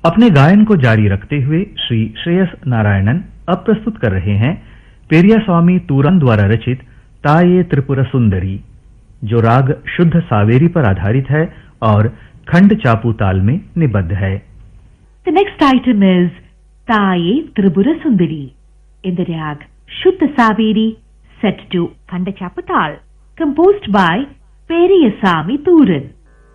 अपने गायन को जारी रखते हुए श्री श्रेयस नारायणन अब प्रस्तुत कर रहे हैं पेरियास्वामी तूरान द्वारा रचित ताये त्रिपुर सुंदरी, जो राग शुद्ध सावेरी पर आधारित है और खंड चापू ताल में निबद्ध है। The next item is Taye Tripura Sundari in the rag Shuddha Saveri set to Khandachapu Tal, composed by Periyasamy Tooran.